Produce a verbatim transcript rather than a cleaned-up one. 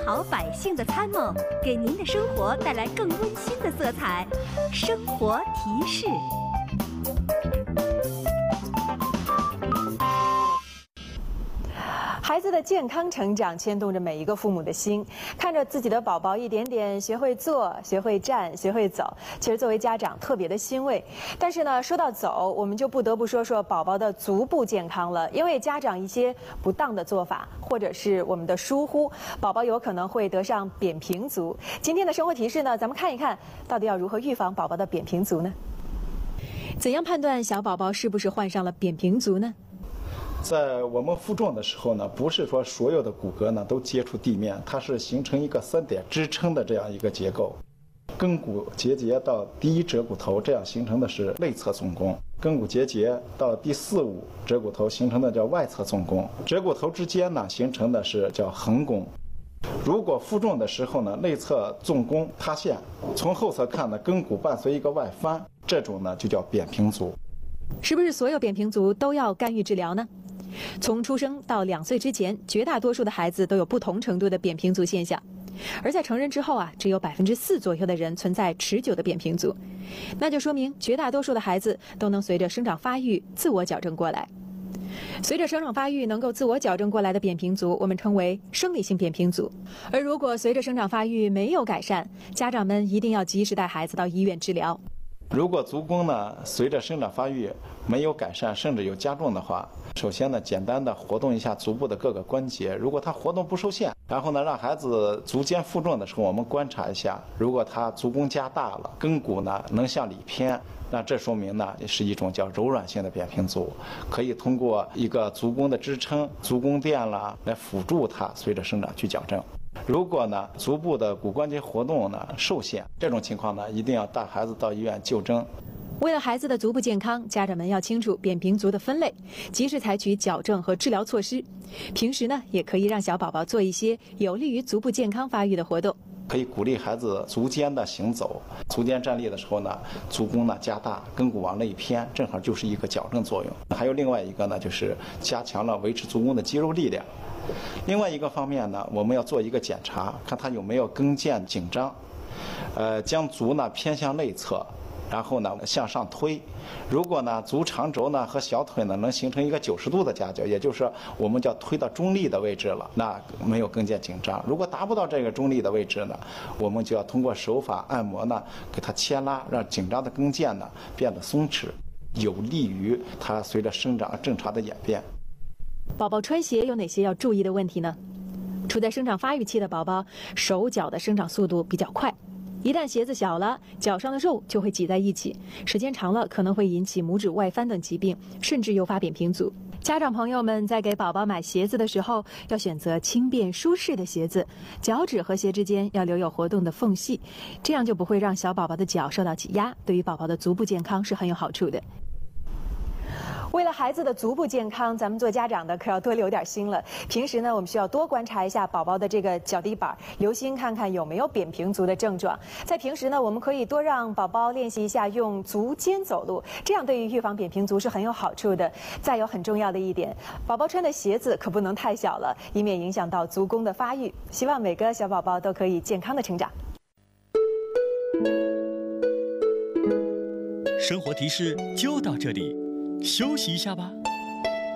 好百姓的参谋，给您的生活带来更温馨的色彩。生活提示。 孩子的健康成长牵动着每一个父母的心，看着自己的宝宝一点点学会坐、学会站、学会走，其实作为家长特别的欣慰。但是呢，说到走，我们就不得不说说宝宝的足部健康了，因为家长一些不当的做法，或者是我们的疏忽，宝宝有可能会得上扁平足。今天的生活提示呢，咱们看一看到底要如何预防宝宝的扁平足呢？怎样判断小宝宝是不是患上了扁平足呢？ 在我们负重的时候呢，不是说所有的骨骼呢都接触地面，它是形成一个三点支撑的这样一个结构。肱骨结节到第一折骨头这样形成的是内侧纵弓，肱骨结节到第四五折骨头形成的叫外侧纵弓，折骨头之间呢形成的是叫横弓。如果负重的时候呢，内侧纵弓塌陷，从后侧看呢，肱骨伴随一个外翻，这种呢就叫扁平足。 是不是所有扁平足都要干预治疗呢？从出生到两岁之前，绝大多数的孩子都有不同程度的扁平足现象，而在成人之后啊，只有百分之四左右的人存在持久的扁平足，那就说明绝大多数的孩子都能随着生长发育自我矫正过来。随着生长发育能够自我矫正过来的扁平足，我们称为生理性扁平足。而如果随着生长发育没有改善，家长们一定要及时带孩子到医院治疗。 如果足弓呢随着生长发育没有改善，甚至有加重的话，首先呢简单的活动一下足部的各个关节，如果它活动不受限，然后呢让孩子足尖负重的时候，我们观察一下，如果他足弓加大了，肱骨呢能向里偏，那这说明呢是一种叫柔软性的扁平足，可以通过一个足弓的支撑、足弓垫啦来辅助它随着生长去矫正。如果呢足部的骨关节活动呢受限，这种情况呢一定要带孩子到医院就诊。 为了孩子的足部健康，家长们要清楚扁平足的分类，及时采取矫正和治疗措施。平时呢也可以让小宝宝做一些有利于足部健康发育的活动。 可以鼓励孩子足尖的行走，足尖站立的时候呢，足弓呢加大，肱骨往内偏，正好就是一个矫正作用。还有另外一个呢，就是加强了维持足弓的肌肉力量。另外一个方面呢，我们要做一个检查，看他有没有跟腱紧张，呃，将足呢偏向内侧，然后呢向上推。如果呢足长轴呢和小腿呢能形成一个九十度的夹角，也就是说我们叫推到中立的位置了，那没有跟腱紧张。如果达不到这个中立的位置呢，我们就要通过手法按摩呢给它牵拉，让紧张的跟腱呢变得松弛，有利于它随着生长正常的演变。 宝宝穿鞋有哪些要注意的问题呢？处在生长发育期的宝宝，手脚的生长速度比较快，一旦鞋子小了，脚上的肉就会挤在一起，时间长了可能会引起拇指外翻等疾病，甚至诱发扁平足。家长朋友们在给宝宝买鞋子的时候，要选择轻便舒适的鞋子，脚趾和鞋之间要留有活动的缝隙，这样就不会让小宝宝的脚受到挤压，对于宝宝的足部健康是很有好处的。为了孩子的足部健康，咱们做家长的可要多留点心了。平时呢，我们需要多观察一下宝宝的这个脚底板，留心看看有没有扁平足的症状。在平时呢，我们可以多让宝宝练习一下用足尖走路，这样对于预防扁平足是很有好处的。再有很重要的一点，宝宝穿的鞋子可不能太小了，以免影响到足弓的发育。希望每个小宝宝都可以健康的成长。 生活提示就到这里，休息一下吧。